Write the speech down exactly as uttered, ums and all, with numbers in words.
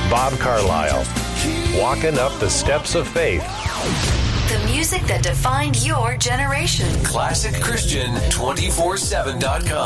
Bob Carlisle. Walking up the steps of faith. The music that defined your generation. classic christian two four seven dot com